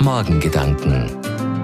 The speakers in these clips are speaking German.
Morgengedanken.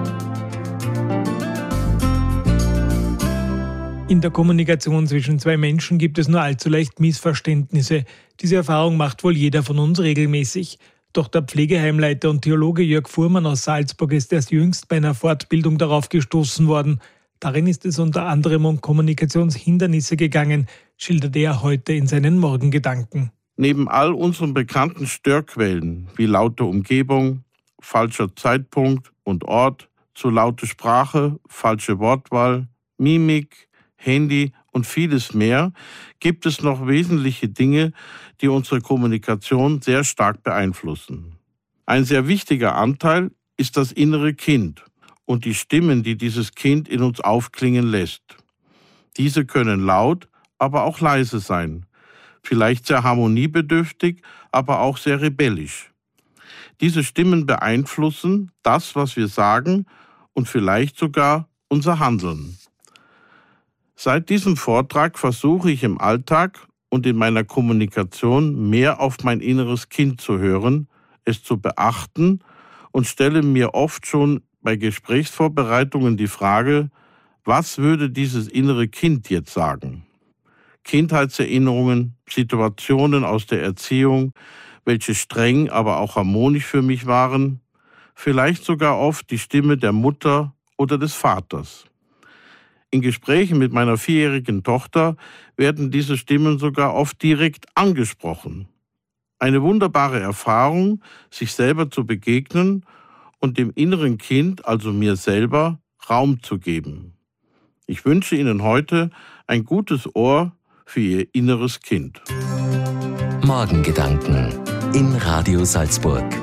In der Kommunikation zwischen zwei Menschen gibt es nur allzu leicht Missverständnisse. Diese Erfahrung macht wohl jeder von uns regelmäßig. Doch der Pflegeheimleiter und Theologe Jörg Fuhrmann aus Salzburg ist erst jüngst bei einer Fortbildung darauf gestoßen worden. Darin ist es unter anderem um Kommunikationshindernisse gegangen, schildert er heute in seinen Morgengedanken. Neben all unseren bekannten Störquellen wie laute Umgebung, falscher Zeitpunkt und Ort, zu laute Sprache, falsche Wortwahl, Mimik, Handy und vieles mehr, gibt es noch wesentliche Dinge, die unsere Kommunikation sehr stark beeinflussen. Ein sehr wichtiger Anteil ist das innere Kind und die Stimmen, die dieses Kind in uns aufklingen lässt. Diese können laut, aber auch leise sein, vielleicht sehr harmoniebedürftig, aber auch sehr rebellisch. Diese Stimmen beeinflussen das, was wir sagen und vielleicht sogar unser Handeln. Seit diesem Vortrag versuche ich im Alltag und in meiner Kommunikation mehr auf mein inneres Kind zu hören, es zu beachten und stelle mir oft schon bei Gesprächsvorbereitungen die Frage, was würde dieses innere Kind jetzt sagen? Kindheitserinnerungen, Situationen aus der Erziehung, welche streng, aber auch harmonisch für mich waren, vielleicht sogar oft die Stimme der Mutter oder des Vaters. In Gesprächen mit meiner 4-jährigen Tochter werden diese Stimmen sogar oft direkt angesprochen. Eine wunderbare Erfahrung, sich selber zu begegnen und dem inneren Kind, also mir selber, Raum zu geben. Ich wünsche Ihnen heute ein gutes Ohr für Ihr inneres Kind. Morgengedanken in Radio Salzburg.